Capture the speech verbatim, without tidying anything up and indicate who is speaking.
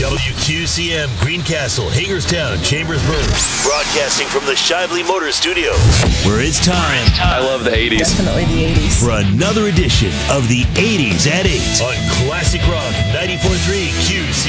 Speaker 1: W Q C M, Greencastle, Hagerstown, Chambersburg. Broadcasting from the Shively Motor Studio, where it's time.
Speaker 2: I love the eighties.
Speaker 3: Definitely the eighties.
Speaker 1: For another edition of the eighties at eight on Classic Rock ninety-four point three Q C M.